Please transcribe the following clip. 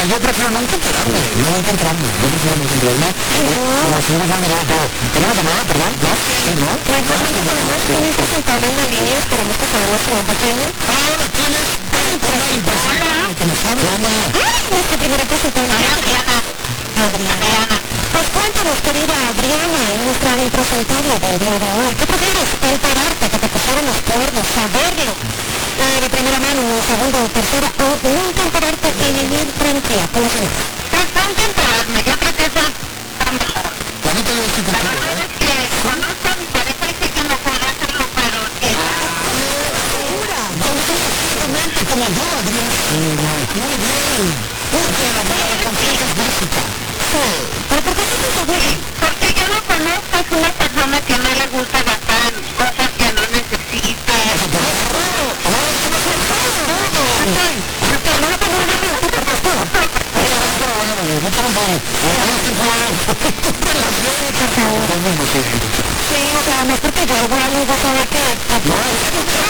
yo prefiero no encontrarme. Yo prefiero no encontrarme. La señora ya me da todo. ¿Tenemos llamada, perdón? ¿No? ¿Sí, no? Pues no, tienes que sentar en la línea, esperemos que salga otro pequeño. Ah, ¿lo tienes? Por ahí, que me sabe. Nuestra primera presentación. Adriana. Pues cuéntanos, querida Adriana, nuestra impresentable del día de hoy. ¿Qué prefieres? ¿Enterarte que te pusieron los cuernos, saberlo de primera mano, segunda o tercera, o nunca enterarte y vivir tranquila con los demás? Pues nunca enterarme, yo creo que eso está mejor. La verdad es que conozco a mi pareja y sé que no puedo hacerlo, pero segura, como yo, Adriana. Muy bien. Porque la confianza es básica. ¿Pero por qué te sientes bien? Porque yo no conozco, es una persona que no le gusta gastar en cosas que no necesita. Sí, o sea, mejor que yo, bueno, ya sabes que...